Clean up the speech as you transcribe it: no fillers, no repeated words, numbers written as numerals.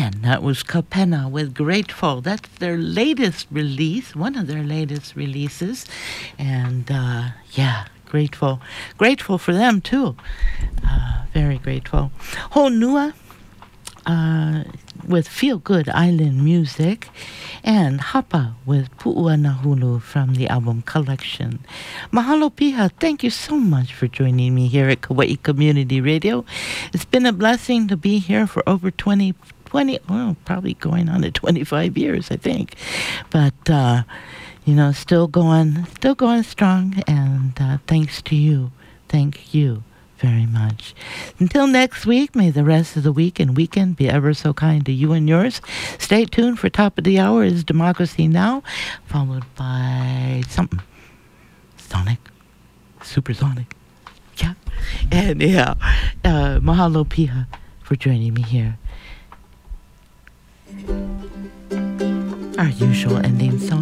And that was Kapena with Grateful. That's their latest release, one of their latest releases. And yeah, grateful. Grateful for them too. Very grateful. Honua with Feel Good Island Music. And Hapa with Pu'uanahulu from the album Collection. Mahalo Piha, thank you so much for joining me here at Kauai Community Radio. It's been a blessing to be here for over 20, well, probably going on to 25 years, I think. But, still going strong, and thanks to you. Thank you very much. Until next week, may the rest of the week and weekend be ever so kind to you and yours. Stay tuned for top of the hour is Democracy Now!, followed by something. Sonic. Supersonic. Yeah. And mahalo Piha for joining me here. Our usual ending song.